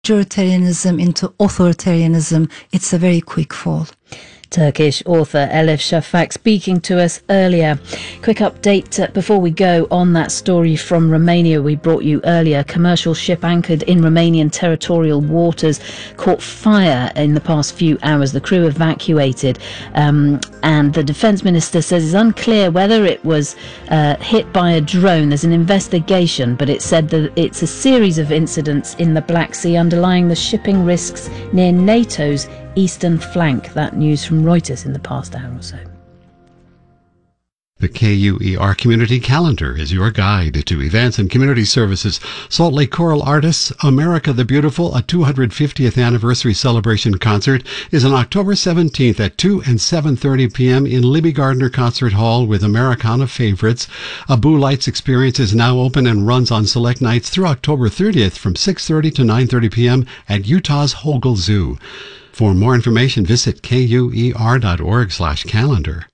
majoritarianism into authoritarianism, it's a very quick fall. Turkish author Elif Shafak speaking to us earlier. Quick update before we go on that story from Romania we brought you earlier. Commercial ship anchored in Romanian territorial waters caught fire in the past few hours. The crew evacuated, and the defence minister says it's unclear whether it was hit by a drone. There's an investigation, but it said that it's a series of incidents in the Black Sea underlying the shipping risks near NATO's eastern flank. That news from Reuters in the past hour or so. The KUER Community Calendar is your guide to events and community services. Salt Lake Choral Artists, America the Beautiful, a 250th anniversary celebration concert, is on October 17th at 2 and 7:30 p.m. in Libby Gardner Concert Hall with Americana favorites. A Boo Lights experience is now open and runs on select nights through October 30th from 6:30 to 9:30 p.m. at Utah's Hogle Zoo. For more information, visit kuer.org/calendar.